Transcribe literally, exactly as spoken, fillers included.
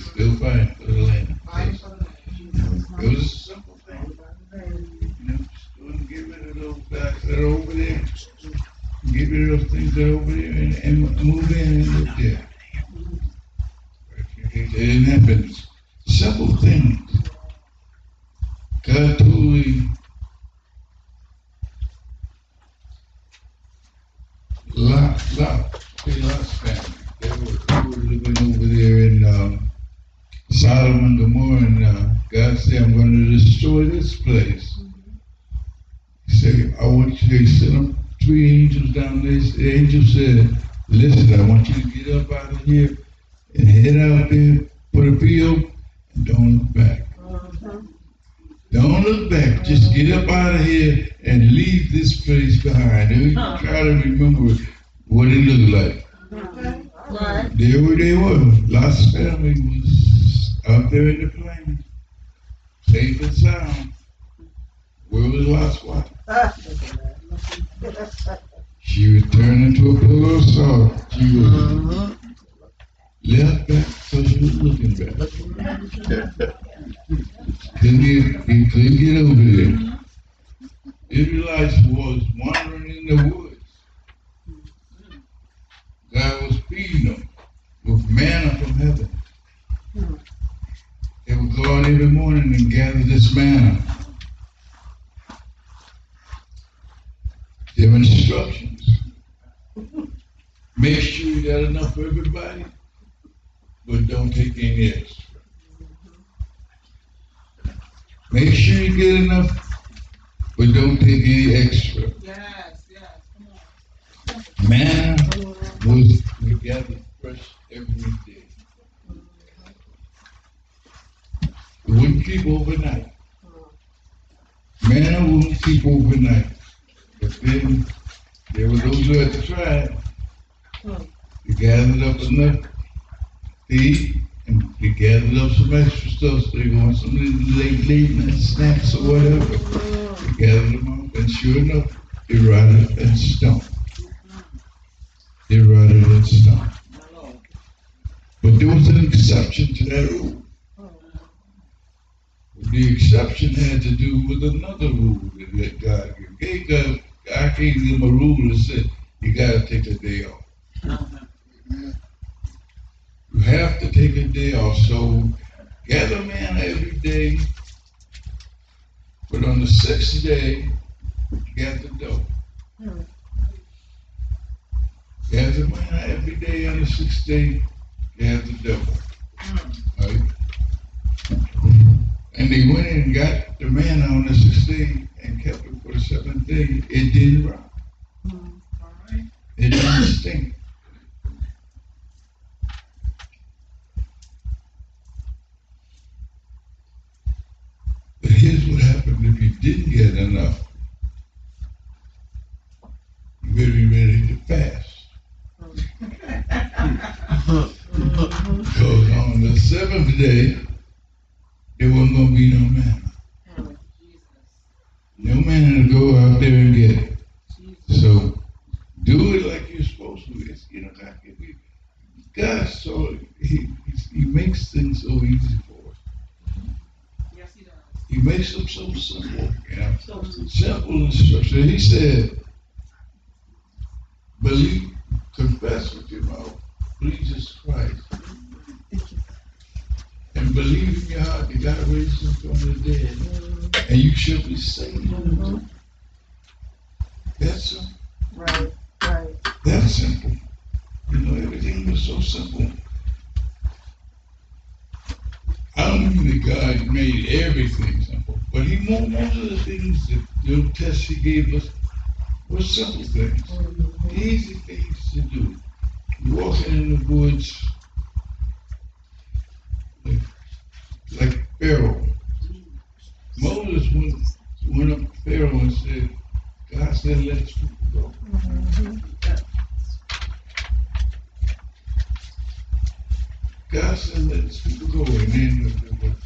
It's still fighting for the land. It was a simple thing. You know, just go and get rid of those guys that are over there. Get rid of those things that are over there and, and move in and live there. It didn't happen. Simple things. God totally Lot, Lot, okay, Lot's family. They were, they were living over there in um, Sodom and Gomorrah, and uh, God said, I'm going to destroy this place. He said, I want you to send them three angels down there. The angel said, listen, I want you to get up out of here and head out there for the field and don't look back. Uh-huh. Don't look back. Just get up out of here and leave this place behind. And uh-huh. Try to remember what it looked like. Okay. Right. There where they were. Lot's family was out there in the plains, safe and sound. Where was Lot's wife? She was turned into a pillar of salt. She was uh-huh. left back so she was looking back. couldn't get, he couldn't get over there. Israelites was wandering in the woods. God was feeding them with manna from heaven. They would go out every morning and gather this manna. There were instructions. Make sure you got enough for everybody, but don't take any extra. Make sure you get enough, but don't take any extra. Yes, yes, come on. Manna was we gathered fresh every day. It wouldn't keep overnight. Manna wouldn't keep overnight. But then there were those who had to try it. They gathered up enough to eat, and they gathered up some extra stuff, so they want some late, late night snacks or whatever. They gathered them up, and sure enough, they rotted and stunk. They rotted and stunk. But there was an exception to that rule. The exception had to do with another rule that God gave. God, God gave them a rule that said, you got to take a day off. You have to take a day off. So gather manna every day, but on the sixth day, gather dough. Gather manna every day on the sixth day, gather dough. Right? And they went and got the manna on the sixth day and kept it for the seventh day. It didn't rot. It didn't stink. But here's what happened if you didn't get enough. You better be ready to fast. Because on the seventh day, there wasn't going to be no manna. No manna to go out there and get it. So do it like you're supposed to. It's, you know, God, God so he, he makes things so easy for us. Yes, he does. He makes them so simple. You know? So simple instruction. He said, believe, confess with your mouth, Jesus Christ. And believe in your heart that God raised him from the dead, and you shall be saved. Mm-hmm. That's simple. Right, right. That's simple. You know, everything was so simple. I don't mean that God made everything simple, but he moved most of the things that the tests he gave us were simple things, mm-hmm. easy things to do. You're walking in the woods, like, like Pharaoh. Moses went, went up to Pharaoh and said, God said, let his people go. Mm-hmm. God said, let his people go. And then the, the,